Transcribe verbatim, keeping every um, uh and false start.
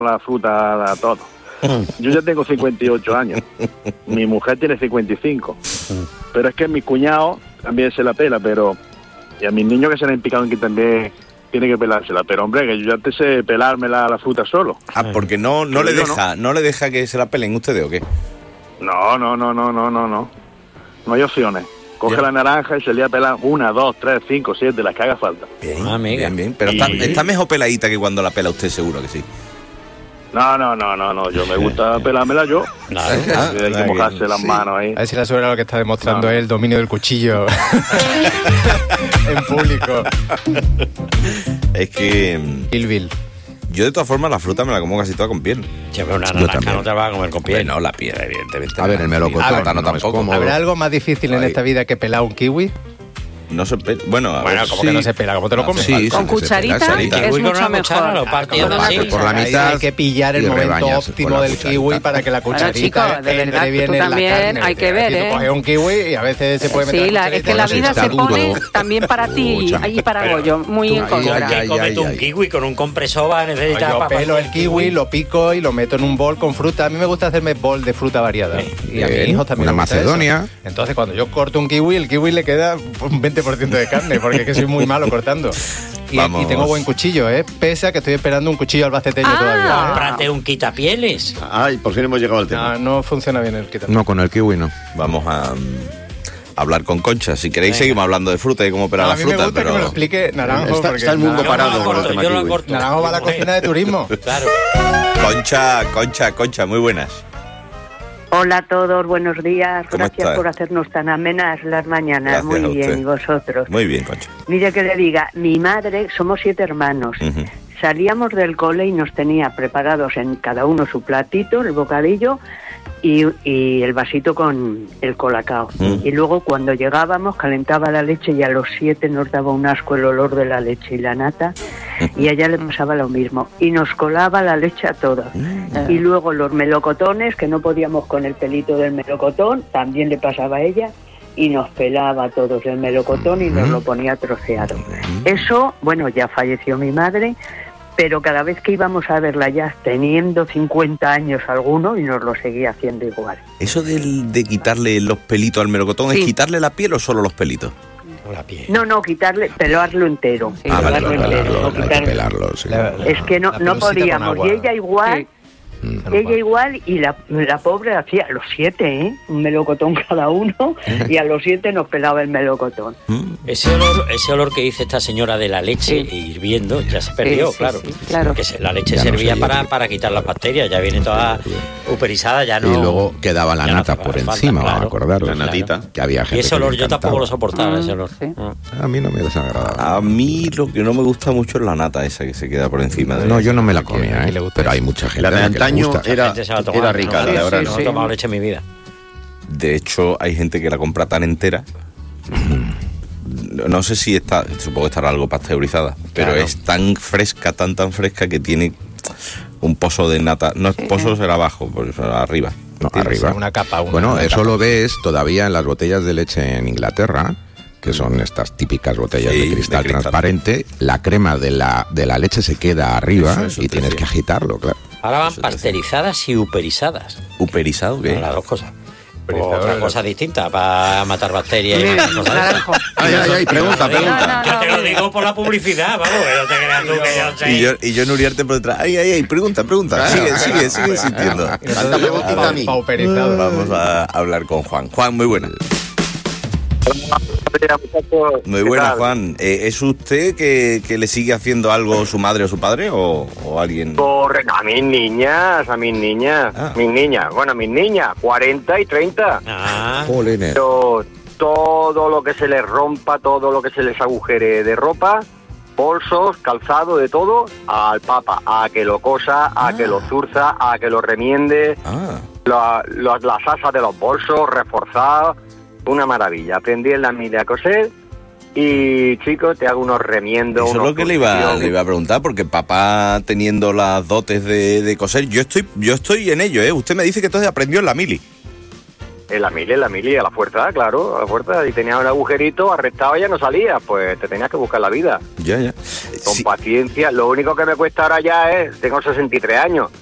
la fruta a todo. Yo ya tengo cincuenta y ocho años, mi mujer tiene cincuenta y cinco, pero es que mi cuñado también se la pela, pero y a mis niños que se le han picado que también tiene que pelársela, pero hombre, que yo ya te sé pelarme la, la fruta solo. Ah, porque no, no le deja, no. no le deja que se la pelen ustedes, ¿o qué? No, no, no, no, no, no, no. No hay opciones. Coge Ya. la naranja y se le va a pelar una, dos, tres, cinco, siete, las que haga falta. Bien, Ah, amiga. bien, bien. Pero Y- está, está mejor peladita que cuando la pela usted, seguro que sí. No, no, no, no, no, yo me gusta pelármela yo. Claro. Ah, Hay que ah, mojarse bien, las sí. manos ahí. A ver si la suegra lo que está demostrando No. es el dominio del cuchillo en público. Es que mm, Kill Bill. yo de todas formas la fruta me la como casi toda con piel. Siempre una Yo naranja también. no te va a comer con piel. No, la piel, evidentemente. A ver, el melocotón El plátano no es tampoco. cómodo. ¿Habrá algo más difícil en Ay. esta vida que pelar un kiwi? No se pe- Bueno, a Bueno, ver, como Que Sí. no se pela, ¿cómo te lo No comes? hace Sí, Con sí, se cucharita pela, salita. es Kiwi con mucho una cuchara, mejor. lo partido Con una así. Parte por la Ahí mitad hay que pillar el y momento rebañas óptimo con la del cucharita. kiwi para que la cucharita chico, de entre verdad, bien tú en la también carne. hay que ver, Aquí tú ¿eh? coges un kiwi y a veces se puede meter Sí, la, cucharita es que y la no se vida está se duro. pone también para ti Mucha. y para Pero Goyo, muy tú- en Ay, contra. ay, Que cómete un ay. kiwi con un compresor va a necesitar Yo para pelo el kiwi, lo pico y lo meto en un bol con fruta. A mí me gusta hacerme bol de fruta variada. Y a mis Bien. hijos también Una les gusta macedonia. eso. Entonces, cuando yo corto un kiwi, el kiwi le queda un veinte por ciento de carne, porque es que soy muy malo cortando. Y, Vamos. y tengo buen cuchillo, ¿eh? Pese a que estoy esperando un cuchillo albaceteño Ah. todavía. ¿eh? Cómprate un quitapieles. Ay, por fin hemos llegado al tema. No, no funciona bien el quitapieles. No, con el kiwi no. vamos a mm, hablar con Concha. Si queréis, seguimos hablando de fruta y cómo operar No, a la mí me fruta. gusta que me lo Pero explique Naranjo. Está- porque está el mundo Yo Naranjo- parado lo con el corto, tema yo lo kiwi. corto. Naranjo va a la cocina de turismo. Claro. Concha, Concha, Concha, muy buenas. Hola a todos, buenos días. ¿Cómo Gracias está? por hacernos tan amenas las mañanas. Gracias Muy a bien, usted. y vosotros. Muy bien, Concha. Mire que le diga, mi madre, somos siete hermanos. Ujú. Salíamos del cole y nos tenía preparados en cada uno su platito, el bocadillo y, y el vasito con el colacao. Mm. Y luego cuando llegábamos calentaba la leche y a los siete nos daba un asco el olor de la leche y la nata. Y a ella le pasaba lo mismo. Y nos colaba la leche a todos. Y luego los melocotones, que no podíamos con el pelito del melocotón, también le pasaba a ella. Y nos pelaba a todos el melocotón y nos lo ponía troceado. Eso, bueno, ya falleció mi madre, pero cada vez que íbamos a verla ya teniendo cincuenta años alguno y nos lo seguía haciendo igual. ¿Eso del- de quitarle los pelitos al melocotón Sí. es quitarle la piel o solo los pelitos? Con la piel. No, no, quitarle, pelarlo entero. Sí. Ah, vale, pelarlo vale, entero, vale, no Hay que quitar- pelarlo, sí. La- Es que no, la no pelusita con podíamos. agua. Y ella igual, Sí. Mm. ella igual, y la, la pobre hacía los siete, ¿eh? Un melocotón cada uno, y a los siete nos pelaba el melocotón. Mm. Ese olor, ese olor que dice esta señora de la leche hirviendo ya se perdió, Sí, sí, claro. sí, claro. Porque se- la leche Ya no servía se para, hierve. para quitar las bacterias, ya viene toda uperizada, ya no. Y luego quedaba la ya no nata hace por falta, encima, claro. vamos a acordaros. La natita. Que había gente Y ese que le olor yo tampoco lo encantaba. soportaba, Mm, ese olor. sí. Mm. A mí no me desagradaba. A mí lo que no me gusta mucho es la nata esa que se queda por encima de... No, yo no me la Aquí- comía, aquí ¿eh? le gusta Pero eso. hay mucha gente La de a la que le antaño gusta. era, Gente se la tomaba, era rica, no, la de ahora sí, no. No sí. he tomado leche en mi vida. De hecho, hay gente que la compra tan entera. No sé si está, supongo que estará algo pasteurizada, pero Claro. es tan fresca, tan tan fresca que tiene un pozo de nata. No, el pozo será abajo, pues arriba. No, Tiene que arriba. ser una capa, una- bueno, una eso capa. lo ves todavía en las botellas de leche en Inglaterra, que son estas típicas botellas Sí, de, cristal de cristal. transparente. La crema de la, de la leche se queda arriba Eso, eso y te tienes decía. que agitarlo, claro. Ahora van Eso te pasteurizadas y uperizadas. ¿Uperizado qué? Las dos cosas. O Uperizador, otra ¿no? cosa distinta para matar bacterias y Muy matar bien, cosas de esas. Naranjo. Ay, ay, ay, pregunta, Yo te lo digo- pregunta. Yo te lo digo por la publicidad, vamos, que no te creas tú que yo sé. Y yo, y yo en Uriarte por detrás. Ay, ay, ay, pregunta, pregunta. Sigue, sigue, sigue insistiendo. Tanta preguntita a mí. Pauperizado. Vamos a hablar con Juan. Juan, muy buena. Muy ¿Qué buena, tal? Juan. Eh, ¿Es usted que, que le sigue haciendo algo su madre o su padre o, o alguien? Correcto, a mis niñas, a mis niñas, Ah. mis niñas, bueno, mis niñas, cuarenta y treinta. Ah, Jolines. Pero todo lo que se les rompa, todo lo que se les agujere de ropa, bolsos, calzado, de todo, al papa, a que lo cosa, a que lo zurza, a que lo remiende, Ah, la- la- las asas de los bolsos, reforzados, una maravilla. Aprendí en la milla a coser y, chicos, te hago unos remiendos. eso es unos lo que le iba, costillones. le iba a preguntar, porque papá teniendo las dotes de, de coser, yo estoy yo estoy en ello, ¿eh? Usted me dice que entonces aprendió en la mili. En la mili, en la mili, a la fuerza, claro, a la fuerza. Y tenía un agujerito, arrestado y ya no salía. Pues te tenías que buscar la vida. Ya, ya. Con Sí. paciencia. Lo único que me cuesta ahora ya es, tengo sesenta y tres años.